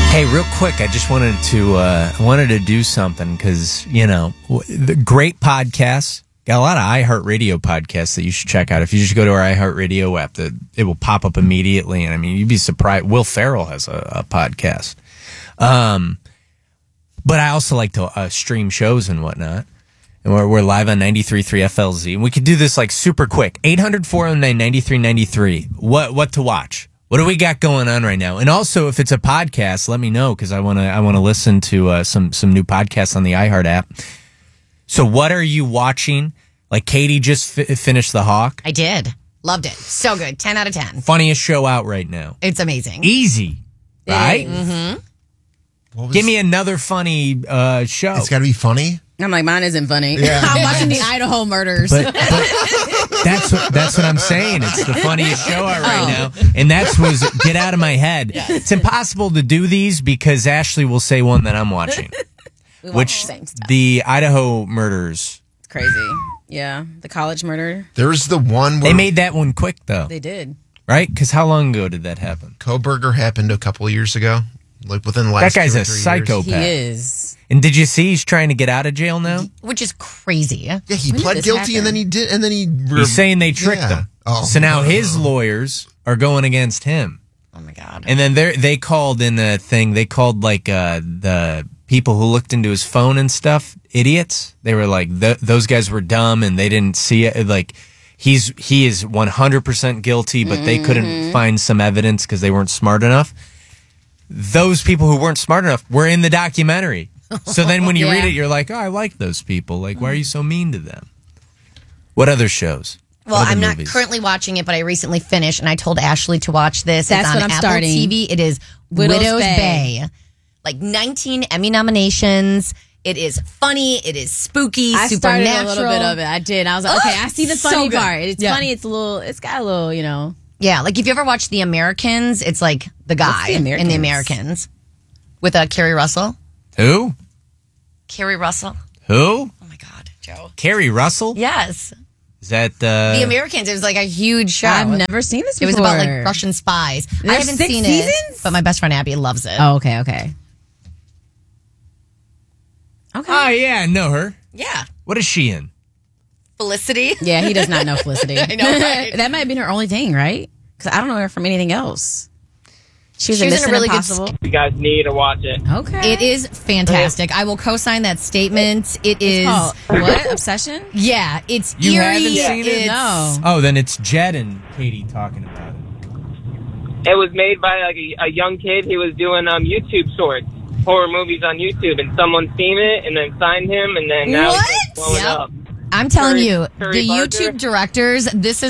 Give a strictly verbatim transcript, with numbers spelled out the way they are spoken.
Hey, real quick, I just wanted to uh, wanted to do something because, you know, the great podcasts. Got a lot of iHeartRadio podcasts that you should check out. If you just go to our iHeartRadio app, the, it will pop up immediately. And I mean, you'd be surprised. Will Ferrell has a, a podcast. Um, but I also like to uh, stream shows and whatnot. And we're, we're live on ninety-three point three F L Z. And we could do this like super quick. eight hundred, four oh nine, ninety-three ninety-three. What, what to watch? What do we got going on right now? And also, if it's a podcast, let me know because I want to I want to listen to uh, some some new podcasts on the iHeart app. So, what are you watching? Like Katie just fi- finished The Hawk. I did. Loved it. So good. ten out of ten. Funniest show out right now. It's amazing. Easy, right? Mm-hmm. Give me another funny uh, show. It's got to be funny. I'm like, mine isn't funny. Yeah. I'm watching the Idaho murders. But, but that's what that's what I'm saying. It's the funniest show out right now, and that's was get out of my head. It's impossible to do these because Ashley will say one that I'm watching, We watch which the same stuff. the Idaho murders. It's crazy. Yeah, the college murder. There's the one where They made that one quick though, They did. right? Because how long ago did that happen? Koberger happened a couple of years ago, like within the last. That guy's two or a three psychopath. He is. And did you see he's trying to get out of jail now? Which is crazy. Years. Yeah, he When did pled this guilty and happen? then he did, and then he. Re- He's saying they tricked Yeah. him. Oh. So now his lawyers are going against him. Oh, my God. And then they they called in the thing. They called like uh, the people who looked into his phone and stuff idiots. They were like th- those guys were dumb and they didn't see it. Like he's he is one hundred percent guilty, but they couldn't find some evidence because they weren't smart enough. Those people who weren't smart enough were in the documentary. So then when you Yeah. read it, you're like, oh, I like those people. Like, why are you so mean to them? What other shows? Well, What other I'm not movies? currently watching it, but I recently finished, and I told Ashley to watch this. That's it's on what I'm Apple starting. T V. It is Widow's Widow's, Bay. Bay. Like nineteen Emmy nominations. It is funny. It is spooky. I started supernatural. a little bit of it. I did. I was like, Oh, okay, I see the so funny good. part. It's Yeah. funny. It's a little. It's got a little, you know. Yeah, like if you ever watched The Americans, it's like the guy The in The Americans? Americans with uh, Kerry Russell. Who? Kerry Russell. Who? Oh my God, Joe. Carrie Russell? Yes, Is that uh, The Americans. It was like a huge show. I've never seen this It before. was about like Russian spies. I There's haven't six seen seasons? it, but my best friend Abby loves it. Oh, okay, okay, okay. Oh yeah, I know her. Yeah, What is she in? Felicity. Yeah, he does not know Felicity. I know, right? That might have been her only thing, right? Because I don't know her from anything else. She was She in was in a Mission really good Impossible. You guys need to watch it. Okay. It is fantastic. I will co-sign that statement. It is. Oh, what? Obsession? Yeah, it's You eerie. haven't seen it? It's- No. Oh, then it's Jed and Katie talking about it. It was made by like a, a young kid. He was doing um, YouTube shorts, horror movies on YouTube, and someone seen it and then signed him, and then now What? it's blowing Yep. up. I'm telling Curry- you, Curry the Barker. YouTube directors, this is